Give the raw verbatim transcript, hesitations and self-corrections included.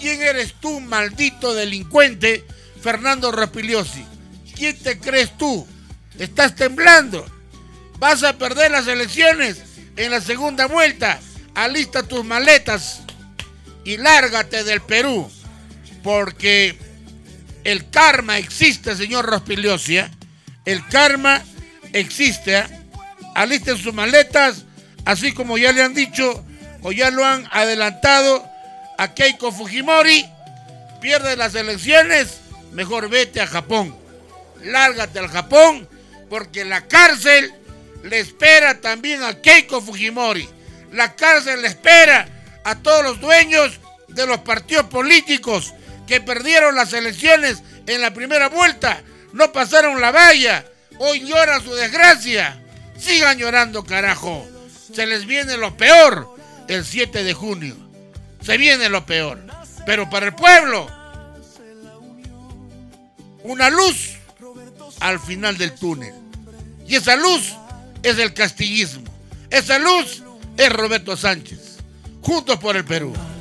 ¿Quién eres tú, maldito delincuente, Fernando Rospigliosi? ¿Quién te crees tú? Estás temblando. Vas a perder las elecciones en la segunda vuelta. Alista tus maletas y lárgate del Perú, porque el karma existe, señor Rospigliosi, ¿eh? El karma existe, ¿eh? Alisten sus maletas, así como ya le han dicho o ya lo han adelantado a Keiko Fujimori. Pierde las elecciones, mejor vete a Japón. Lárgate al Japón, porque la cárcel le espera también a Keiko Fujimori. La cárcel le espera a todos los dueños de los partidos políticos que perdieron las elecciones en la primera vuelta, no pasaron la valla, hoy lloran su desgracia. Sigan llorando, carajo. Se les viene lo peor el siete de junio. Se viene lo peor. Pero para el pueblo, una luz al final del túnel. Y esa luz es el castillismo. Esa luz es Roberto Sánchez. Juntos por el Perú.